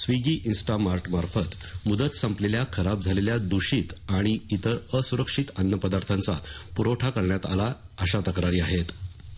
Swiggy Instamart मार्फत मुदत संपलेल्या, खराब झालेल्या, दूषित आणि इतर असुरक्षित अन्नपदार्थांचा पुरवठा करण्यात आला अशा तक्रारी आहेत.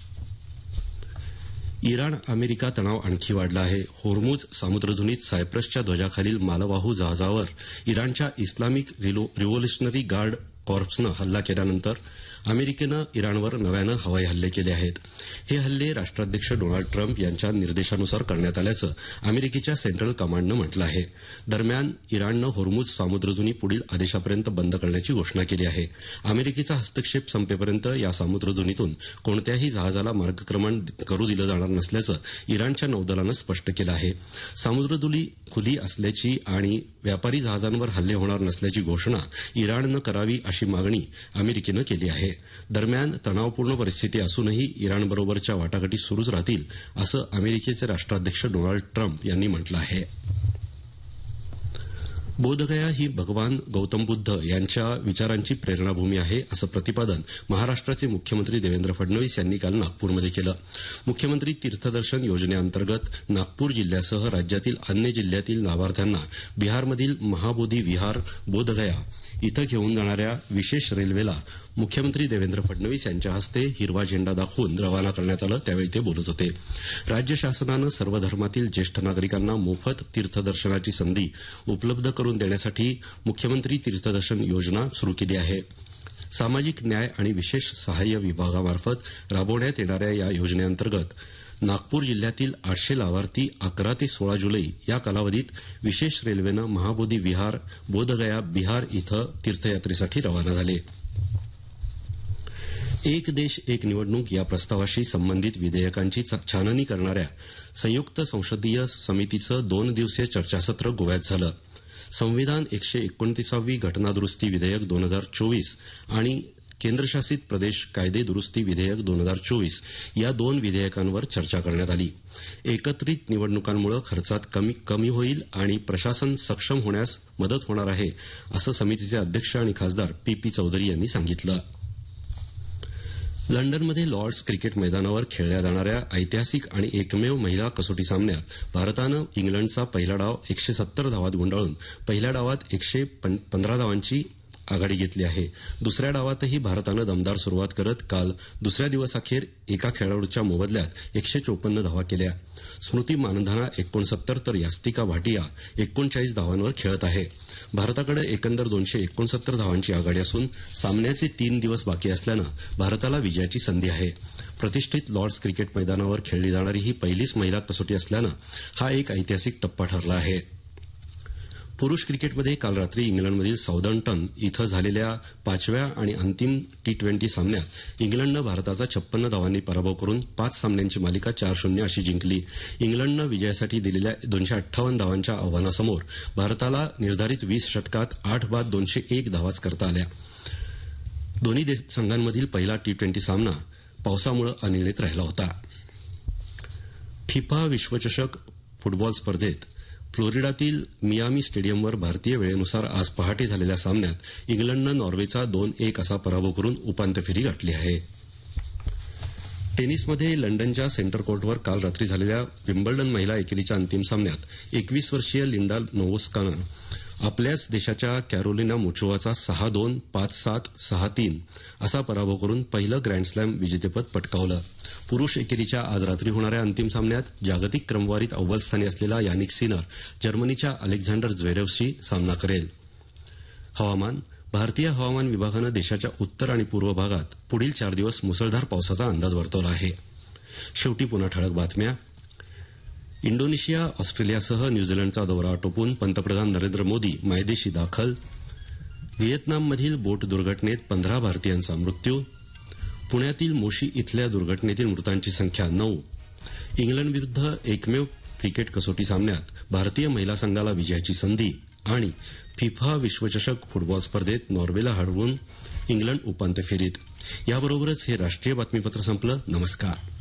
इराण अमेरिका तणाव आणखी वाढला आहे. होर्मुझ सामुद्रधुनीत सायप्रसच्या ध्वजाखालील मालवाहू जहाजावर इराणच्या इस्लामिक रिव्होल्युशनरी गार्ड कॉर्प्सनं हल्ला केल्यानंतर अमेरिकेनं इराणवर नव्यानं हवाई हल्ले केले आहेत. हे हल्ले राष्ट्राध्यक्ष डोनाल्ड ट्रम्प यांच्या निर्देशानुसार करण्यात आल्याचं अमेरिकेच्या सेंट्रल कमांडनं म्हटलं आहे. दरम्यान इराणनं होर्मुझ सामुद्रधुनी पुढील आदेशापर्यंत बंद करण्याची घोषणा केली आहे. अमेरिकेचा हस्तक्षेप संपेपर्यंत या सामुद्रधुनीतून कोणत्याही जहाजाला मार्गक्रमण करू दिलं जाणार नसल्याचं इराणच्या नौदलानं स्पष्ट केलं आहे. सामुद्रधुनी खुली असल्याची आणि व्यापारी जहाजांवर हल्ले होणार नसल्याची घोषणा इराणनं करावी अशी मागणी अमेरिकेनं केली आहे. दरम्यान तणावपूर्ण परिस्थिती असूनही इराणबरोबरच्या वाटाघाटी सुरूच राहतील असं अमेरिकेचे राष्ट्राध्यक्ष डोनाल्ड ट्रम्प यांनी म्हटलं आहे. बोधगया ही भगवान गौतम बुद्ध यांच्या विचारांची प्रेरणाभूमी आहे असं प्रतिपादन महाराष्ट्राचे मुख्यमंत्री देवेंद्र फडणवीस यांनी काल नागपूरमध्ये केलं. मुख्यमंत्री तीर्थदर्शन योजनेअंतर्गत नागपूर जिल्ह्यासह राज्यातील अन्य जिल्ह्यातील लाभार्थ्यांना बिहारमधील महाबोधी विहार बोधगया इथं घेऊन जाणाऱ्या विशेष रेल्वेला मुख्यमंत्री देवेंद्र फडणवीस यांच्या हस्ते हिरवा झेंडा दाखवून रवाना करण्यात आलं. त्यावेळी ते बोलत होते. राज्य शासनानं सर्व धर्मातील ज्येष्ठ नागरिकांना मोफत तीर्थदर्शनाची संधी उपलब्ध करून देण्यासाठी मुख्यमंत्री तीर्थदर्शन योजना सुरू केली आहे. सामाजिक न्याय आणि विशेष सहाय्य विभागामार्फत राबवण्यात येणाऱ्या या योजनेअंतर्गत नागपूर जिल्ह्यातील 800 लाभार्थी 11 ते 16 जुलै या कालावधीत विशेष रेल्वेनं महाबोधी विहार बोधगया बिहार इथं तीर्थयात्रेसाठी रवाना झाले. एक देश एक निवडणूक या प्रस्तावाशी संबंधित विधेयकांची छाननी करणाऱ्या संयुक्त संसदीय समितीचं 2 दिवसीय चर्चासत्र गोव्यात झालं. संविधान 129वी घटनादुरुस्ती विधेयक 2024 आणि केंद्रशासित प्रदेश कायदे दुरुस्ती विधेयक 2024 या 2 विधेयकांवर चर्चा करण्यात आली. एकत्रित निवडणुकांमुळे खर्चात कमी होईल आणि प्रशासन सक्षम होण्यास मदत होणार आहे असं समितीचे अध्यक्ष आणि खासदार पी चौधरी यांनी सांगितलं. लंडनमध्ये लॉर्ड्स क्रिकेट मैदानावर खेळल्या जाणाऱ्या ऐतिहासिक आणि एकमेव महिला कसोटी सामन्यात भारतानं इंग्लंडचा पहिला डाव 170 धावात गुंडाळून पहिल्या डावात 115 धावांची आघाडी घेतली आहे. दुसऱ्या डावातही भारतानं दमदार सुरुवात करत काल दुसऱ्या दिवसाअखेर एका खेळाडूच्या मोबदल्यात 154 धावा केल्या. स्मृती मानधना 69 तर यास्तिका भाटिया 39 धावांवर खेळत आहे. भारताकडे एकंदर 269 धावांची आघाडी असून सामन्याचे 3 दिवस बाकी असल्यानं भारताला विजयाची संधी आहे. प्रतिष्ठित लॉर्ड्स क्रिकेट मैदानावर खेळली जाणारी ही पहिलीच महिला कसोटी असल्यानं हा एक ऐतिहासिक टप्पा ठरला आहे. पुरुष क्रिकेटमध्ये काल रात्री इंग्लंडमधील साऊदम्प्टन इथं झालेल्या 5व्या आणि अंतिम T20 सामन्यात इंग्लंडनं भारताचा 56 धावांनी पराभव करून 5 सामन्यांची मालिका 4-0 अशी जिंकली. इंग्लंडनं विजयासाठी दिलेल्या 258 धावांच्या आव्हानासमोर भारताला निर्धारित 20 षटकात 8 बाद 201 धावाच करता आल्या. दोन्ही संघांमधील पहिला T20 सामना पावसामुळे अनिर्णित राहिला होता. फिफा विश्वचषक फुटबॉल स्पर्धेत फ्लोरिडातील मियामी स्टेडियमवर भारतीय वेळेनुसार आज पहाटे झालेल्या सामन्यात इंग्लंडनं नॉर्वेचा 2-1 असा पराभव करून उपांत्य फेरी गाठली आहे. टेनिसमध्ये लंडनच्या सेंटर कोर्टवर काल रात्री झालेल्या विम्बल्डन महिला एकेरीच्या अंतिम सामन्यात 21 वर्षीय लिंडा नोव्होस्कानं आपल्याच देशाच्या कॅरोलिना मुचोवाचा 6-2, 5-7, 6-3 असा पराभव करून पहिलं ग्रँडस्लॅम विजेतेपद पटकावलं. पुरुष एकेरीच्या आज रात्री होणाऱ्या अंतिम सामन्यात जागतिक क्रमवारीत अव्वल स्थानी असलेला यानिक सिनर जर्मनीच्या अलेक्झांडर झ्वेरेवशी सामना करेल. हवामान. भारतीय हवामान विभागानं देशाच्या उत्तर आणि पूर्व भागात पुढील 4 दिवस मुसळधार पावसाचा अंदाज वर्तवला आहे. शेवटी पुन्हा ठळक बातम्या. इंडोनेशिया, ऑस्ट्रेलियासह न्यूझीलंडचा दौरा आटोपून पंतप्रधान नरेंद्र मोदी मायदेशी दाखल. व्हिएतनाममधील बोट दुर्घटनेत 15 भारतीयांचा मृत्यू. पुण्यातील मोशी इथल्या दुर्घटनेतील मृतांची संख्या 9. इंग्लंडविरुद्ध एकमेव क्रिकेट कसोटी सामन्यात भारतीय महिला संघाला विजयाची संधी. आणि फिफा विश्वचषक फुटबॉल स्पर्धेत नॉर्वेला हरवून इंग्लंड उपांत्य फेरीत. याबरोबरच हे राष्ट्रीय बातमीपत्र संपलं. नमस्कार.